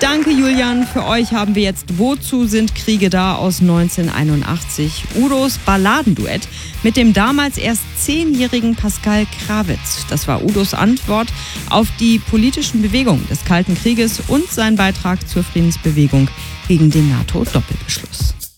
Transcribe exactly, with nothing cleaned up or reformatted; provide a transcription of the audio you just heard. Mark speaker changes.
Speaker 1: Danke, Julian. Für euch haben wir jetzt Wozu sind Kriege da aus neunzehnhunderteinundachtzig. Udos Balladenduett mit dem damals erst zehnjährigen Pascal Krawitz. Das war Udos Antwort auf die politischen Bewegungen des Kalten Krieges und sein Beitrag zur Friedensbewegung gegen den NATO-Doppelbeschluss.